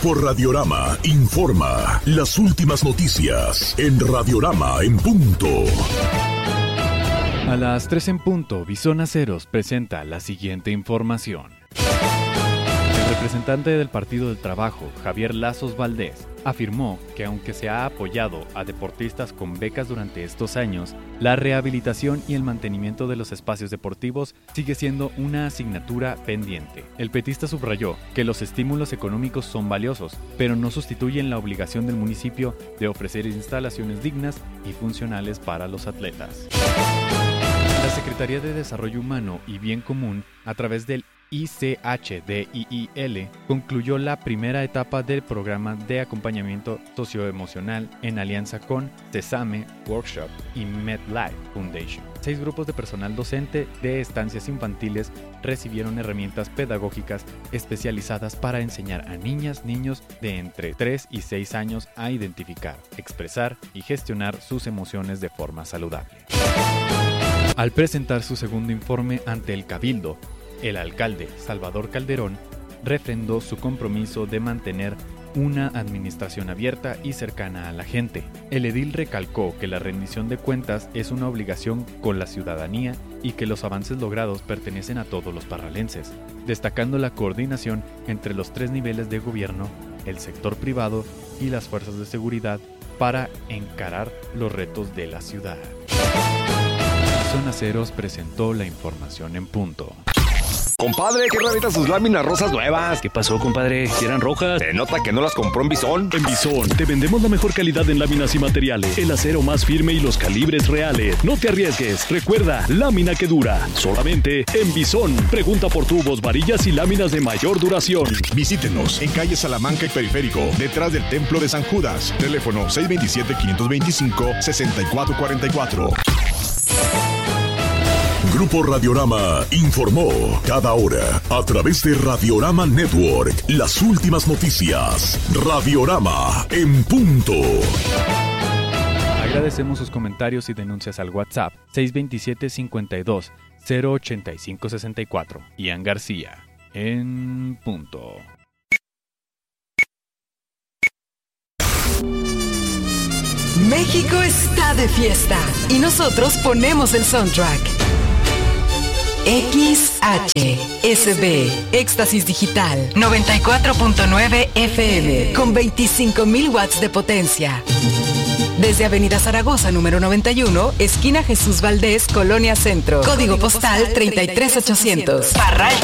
Grupo Radiorama informa las últimas noticias en Radiorama en punto. A las 3 en punto, Visón Aceros presenta la siguiente información. El representante del Partido del Trabajo, Javier Lazos Valdés, afirmó que aunque se ha apoyado a deportistas con becas durante estos años, la rehabilitación y el mantenimiento de los espacios deportivos sigue siendo una asignatura pendiente. El petista subrayó que los estímulos económicos son valiosos, pero no sustituyen la obligación del municipio de ofrecer instalaciones dignas y funcionales para los atletas. La Secretaría de Desarrollo Humano y Bien Común, a través del ICHDIIL, concluyó la primera etapa del programa de acompañamiento socioemocional en alianza con CESAME Workshop y MedLife Foundation. 6 grupos de personal docente de estancias infantiles recibieron herramientas pedagógicas especializadas para enseñar a niñas, niños de entre 3 y 6 años a identificar, expresar y gestionar sus emociones de forma saludable. Al presentar su segundo informe ante el Cabildo, el alcalde Salvador Calderón refrendó su compromiso de mantener una administración abierta y cercana a la gente. El edil recalcó que la rendición de cuentas es una obligación con la ciudadanía y que los avances logrados pertenecen a todos los parralenses, destacando la coordinación entre los 3 niveles de gobierno, el sector privado y las fuerzas de seguridad para encarar los retos de la ciudad. Visón Aceros presentó la información en punto. Compadre, qué raritas sus láminas rosas nuevas. ¿Qué pasó, compadre? ¿Si eran rojas? Se nota que no las compró en Visón. En Visón te vendemos la mejor calidad en láminas y materiales, el acero más firme y los calibres reales. No te arriesgues. Recuerda, lámina que dura. Solamente en Visón. Pregunta por tubos, varillas y láminas de mayor duración. Visítenos en calle Salamanca y Periférico, detrás del Templo de San Judas. Teléfono 627-525-6444. Grupo Radiorama informó cada hora a través de Radiorama Network las últimas noticias. Radiorama en punto. Agradecemos sus comentarios y denuncias al WhatsApp 627-52-085-64. Ian García en punto. México está de fiesta y nosotros ponemos el soundtrack. XHSB, Éxtasis Digital, 94.9 FM, con 25,000 watts de potencia. Desde Avenida Zaragoza, número 91, esquina Jesús Valdés, Colonia Centro. Código postal 33800. Parral,